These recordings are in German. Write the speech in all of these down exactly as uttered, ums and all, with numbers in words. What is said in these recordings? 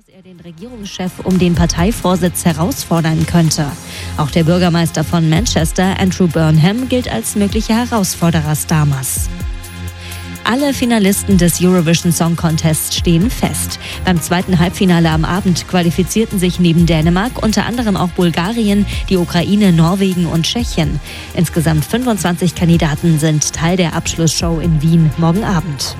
dass er den Regierungschef um den Parteivorsitz herausfordern könnte. Auch der Bürgermeister von Manchester, Andrew Burnham, gilt als möglicher Herausforderer Starmers. Alle Finalisten des Eurovision Song Contest stehen fest. Beim zweiten Halbfinale am Abend qualifizierten sich neben Dänemark unter anderem auch Bulgarien, die Ukraine, Norwegen und Tschechien. Insgesamt fünfundzwanzig Kandidaten sind Teil der Abschlussshow in Wien morgen Abend.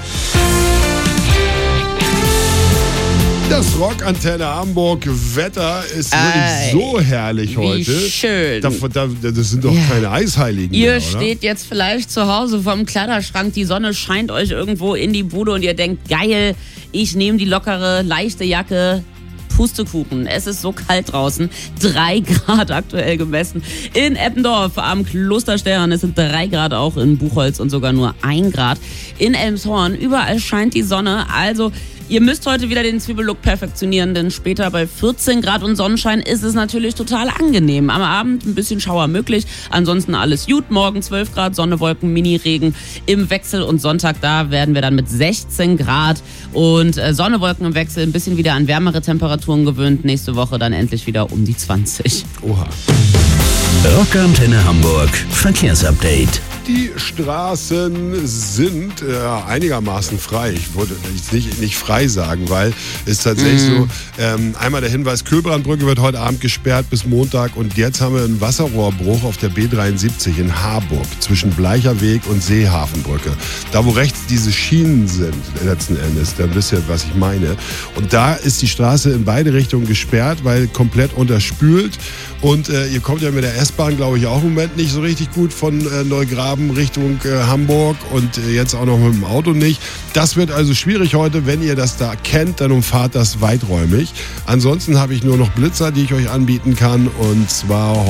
Das Rockantenne Hamburg Wetter ist wirklich so herrlich heute. Wie schön. Da, da, das sind doch ja keine Eisheiligen Ihr mehr, oder? steht jetzt vielleicht zu Hause vorm Kleiderschrank, die Sonne scheint euch irgendwo in die Bude und ihr denkt, geil, ich nehme die lockere, leichte Jacke. Pustekuchen. Es ist so kalt draußen. Drei Grad aktuell gemessen. In Eppendorf am Klosterstern. Es sind drei Grad auch in Buchholz und sogar nur ein Grad. In Elmshorn. Überall scheint die Sonne. Also ihr müsst heute wieder den Zwiebellook perfektionieren, denn später bei vierzehn Grad und Sonnenschein ist es natürlich total angenehm. Am Abend ein bisschen Schauer möglich. Ansonsten alles gut. Morgen zwölf Grad, Sonne, Wolken, Mini-Regen im Wechsel. Und Sonntag, da werden wir dann mit sechzehn Grad und äh, Sonne, Wolken im Wechsel ein bisschen wieder an wärmere Temperaturen gewöhnt. Nächste Woche dann endlich wieder um die zwanzig. Oha. Rockantenne Hamburg Verkehrsupdate. Die Straßen sind äh, einigermaßen frei. Ich wollte jetzt nicht, nicht frei sagen, weil es tatsächlich mm. so, ähm, einmal der Hinweis, Kühlbrandbrücke wird heute Abend gesperrt bis Montag und jetzt haben wir einen Wasserrohrbruch auf der B dreiundsiebzig in Harburg zwischen Bleicherweg und Seehafenbrücke. Da, wo rechts diese Schienen sind, letzten Endes, dann wisst ihr, was ich meine. Und da ist die Straße in beide Richtungen gesperrt, weil komplett unterspült. Und äh, ihr kommt ja mit der S-Bahn, glaube ich, auch im Moment nicht so richtig gut von äh, Neugraben Richtung äh, Hamburg und äh, jetzt auch noch mit dem Auto nicht. Das wird also schwierig heute. Wenn ihr das da kennt, dann umfahrt das weiträumig. Ansonsten habe ich nur noch Blitzer, die ich euch anbieten kann, und zwar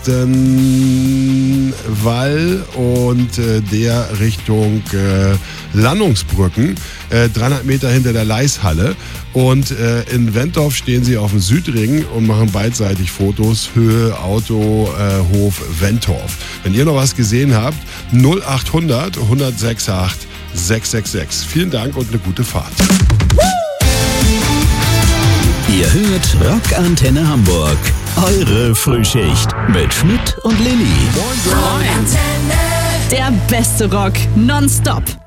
Holstenwall und äh, der Richtung äh, Landungsbrücken, äh, dreihundert Meter hinter der Leishalle. Und äh, in Wentorf stehen sie auf dem Südring und machen beidseitig Fotos, Höhe, Auto, äh, Hof, Wentorf. Wenn ihr noch was gesehen habt, null acht hundert, hundertsechsundachtzig, sechshundertsechsundsechzig. Vielen Dank und eine gute Fahrt. Ihr hört Rockantenne Hamburg. Eure Frühschicht mit Schmidt und Lilly. Rockantenne. Der beste Rock nonstop.